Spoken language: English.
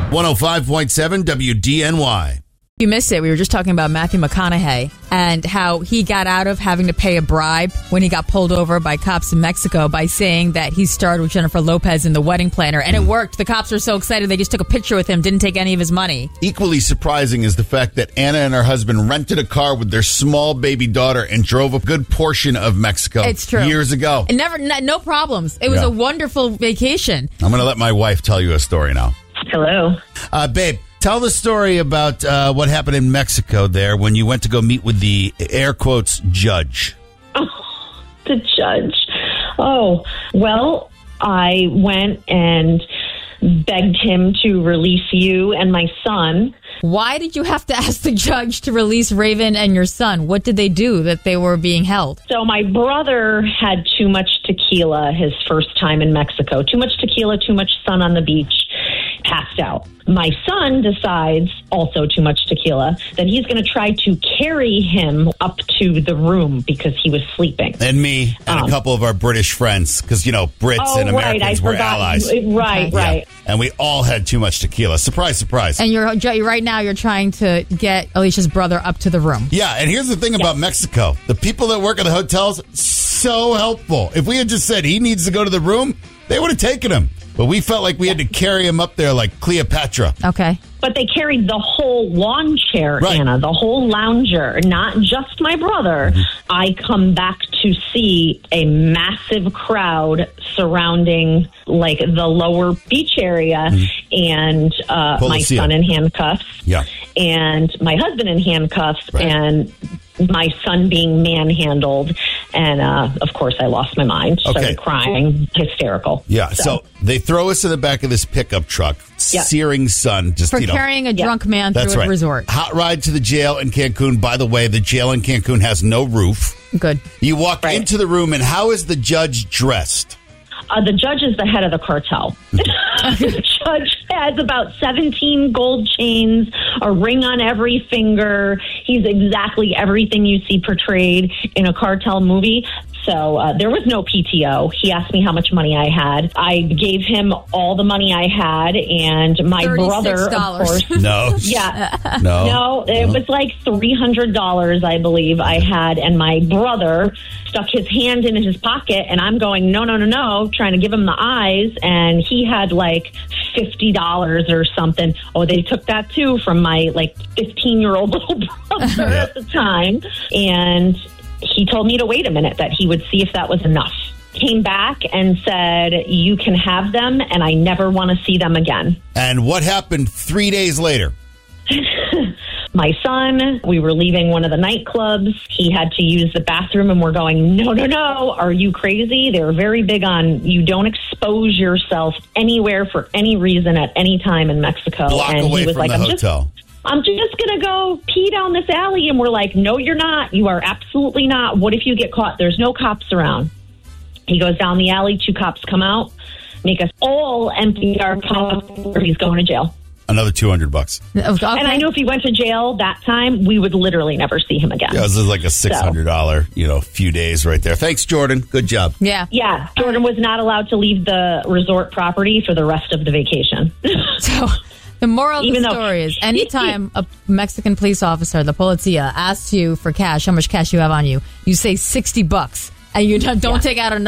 105.7 WDNY. You missed it. We were just talking about Matthew McConaughey and how he got out of having to pay a bribe when he got pulled over by cops in Mexico by saying that he starred with Jennifer Lopez in The Wedding Planner. And it worked. The cops were so excited they just took a picture with him, didn't take any of his money. Equally surprising is the fact that Anna and her husband rented a car with their small baby daughter and drove a good portion of Mexico. It's true. Years ago. And no problems. It was a wonderful vacation. I'm going to let my wife tell you a story now. Hello. Babe, tell the story about what happened in Mexico there when you went to go meet with the, air quotes, judge. Oh, the judge. Oh, well, I went and begged him to release you and my son. Why did you have to ask the judge to release Raven and your son? What did they do that they were being held? So my brother had too much tequila his first time in Mexico. Too much tequila, too much sun on the beach. Passed out. My son decides, also too much tequila, that he's going to try to carry him up to the room because he was sleeping. And me and a couple of our British friends, because, you know, Brits and Americans were allies. Right. And we all had too much tequila. Surprise, surprise. And right now you're trying to get Alicia's brother up to the room. Yeah, and here's the thing about Mexico. The people that work at the hotels, so helpful. If we had just said he needs to go to the room, they would have taken him. But we felt like we had to carry him up there like Cleopatra. Okay. But they carried the whole lawn chair, right. Anna, the whole lounger, not just my brother. Mm-hmm. I come back to see a massive crowd surrounding like the lower beach area and my son in handcuffs and my husband in handcuffs and my son being manhandled. And, of course, I lost my mind, started crying, hysterical. Yeah, so they throw us in the back of this pickup truck, searing sun. Just, for carrying a drunk man through a resort. Hot ride to the jail in Cancun. By the way, the jail in Cancun has no roof. Good. You walk into the room, and how is the judge dressed? The judge is the head of the cartel. The judge has about 17 gold chains, a ring on every finger. He's exactly everything you see portrayed in a cartel movie. So there was no PTO. He asked me how much money I had. I gave him all the money I had, and my brother, of course. No. No, it was like $300, I believe I had, and my brother stuck his hand in his pocket, and I'm going, no, trying to give him the eyes, and he had like $50 or something. Oh, they took that too from my like 15-year-old little brother at the time, and he told me to wait a minute, that he would see if that was enough. Came back and said, you can have them, and I never want to see them again. And what happened 3 days later? My son, we were leaving one of the nightclubs. He had to use the bathroom, and we're going, no, are you crazy? They're very big on you don't expose yourself anywhere for any reason at any time in Mexico. Block and away he was from like, the hotel. I'm just going to go pee down this alley. And we're like, no, you're not. You are absolutely not. What if you get caught? There's no cops around. He goes down the alley. 2 cops come out, make us all empty our pockets, or he's going to jail. Another $200. Okay. And I knew if he went to jail that time, we would literally never see him again. Yeah, this is like a $600, few days right there. Thanks, Jordan. Good job. Yeah. Jordan was not allowed to leave the resort property for the rest of the vacation. So the moral of the story is anytime a Mexican police officer, the policía, asks you for cash, how much cash you have on you, you say $60 and you don't take out another